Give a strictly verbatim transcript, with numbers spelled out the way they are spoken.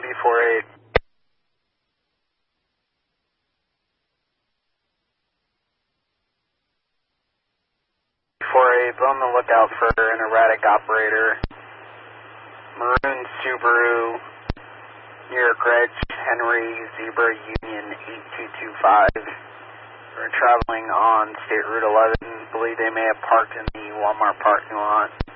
B forty-eight. forty-eight, on the lookout for an erratic operator. Maroon Subaru, New York Reg, Henry, Zebra, Union eight two two five. We're traveling on State Route eleven. Believe they may have parked in the Walmart parking lot.